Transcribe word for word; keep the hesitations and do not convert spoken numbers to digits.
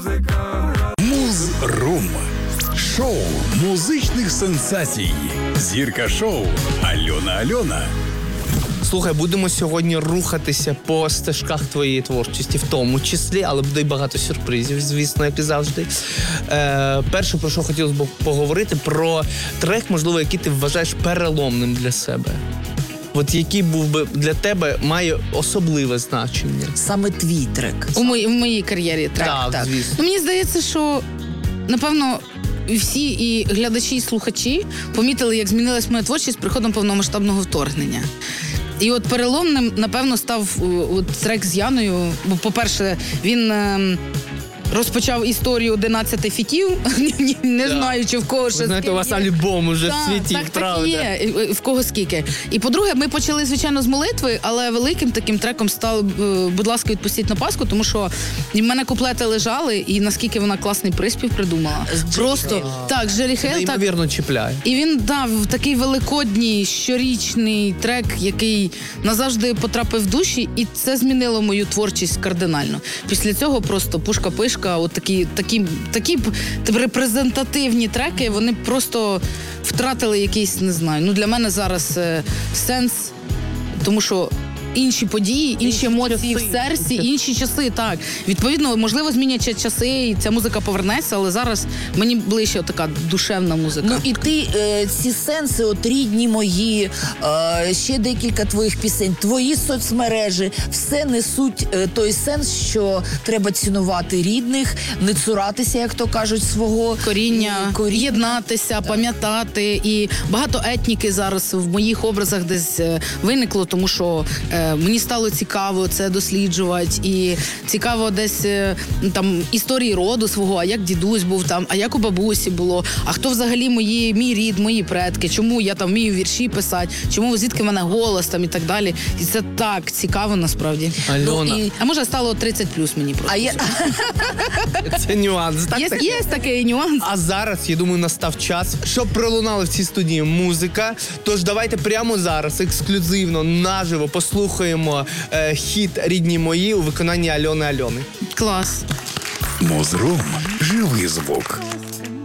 Муз-рум. Шоу музичних сенсацій. Зірка шоу Альона Альона. Слухай, будемо сьогодні рухатися по стежках твоєї творчості, в тому числі, але буде й багато сюрпризів, звісно, як і завжди. Е, перше, про що хотілося б поговорити, про трек, можливо, який ти вважаєш переломним для себе. От який був би для тебе, має особливе значення. Саме твій трек. У, мої, в моїй кар'єрі трек, Так, так. звісно. Ну, мені здається, що, напевно, всі і глядачі, і слухачі помітили, як змінилась моя творчість з приходом повномасштабного вторгнення. І от переломним, напевно, став от, трек з Яною, бо, по-перше, він е, розпочав історію одинадцяти фітів, не знаю, чи в кого ще. Ви знаєте, у вас альбом уже в світі, так, правда? Так, так і є, в кого скільки. І, по-друге, ми почали, звичайно, з молитви, але великим таким треком став «Будь ласка, відпустіть на Пасху», тому що в мене куплети лежали, і наскільки вона класний приспів придумала. Просто, так, з Джері Хейл, так. Неймовірно чіпляє. І він дав такий великодній, щорічний трек, який назавжди потрапив в душі, і це змінило мою творчість кардинально. Після цього просто пушка-пишка, от такі, такі, такі репрезентативні треки, вони просто втратили якийсь, не знаю, ну для мене зараз е, сенс, тому що інші події, інші, інші емоції часи. В серці, інші часи, так. Відповідно, можливо, зміняться часи, і ця музика повернеться, але зараз мені ближче така душевна музика. Ну і ти е, ці сенси, от рідні мої, е, ще декілька твоїх пісень, твої соцмережі, все несуть е, той сенс, що треба цінувати рідних, не цуратися, як то кажуть, свого коріння, і, коріння. єднатися, так. Пам'ятати. І багато етніки зараз в моїх образах десь е, виникло, тому що е, мені стало цікаво це досліджувати, і цікаво десь там історії роду свого, а як дідусь був там, а як у бабусі було, а хто взагалі мої, мій рід, мої предки, чому я там вмію вірші писати, чому, звідки в мене голос там і так далі. І це так цікаво насправді. Альона. Ну, і, а може стало тридцять плюс мені просто. А я... Це нюанс. Так, є, так? є такий нюанс. А зараз, я думаю, настав час, щоб пролунала в цій студії музика. Тож давайте прямо зараз, ексклюзивно, наживо послухаємо е, хіт «Рідні мої» у виконанні Альони Альони. Клас. Муз-рум. Живий звук.